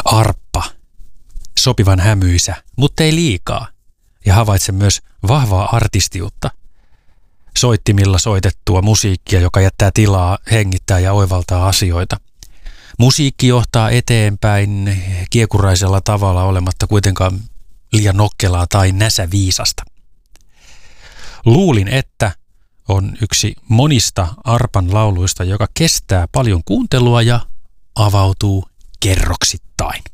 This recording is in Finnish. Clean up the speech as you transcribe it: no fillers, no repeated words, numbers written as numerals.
Arppa, sopivan hämyisä, mutta ei liikaa. Ja havaitsen myös vahvaa artistiutta. Soittimilla soitettua musiikkia, joka jättää tilaa hengittää ja oivaltaa asioita. Musiikki johtaa eteenpäin kiekuraisella tavalla olematta kuitenkaan liian nokkelaa tai näsäviisasta. Luulin, että on yksi monista arpan lauluista, joka kestää paljon kuuntelua ja avautuu kerroksittain.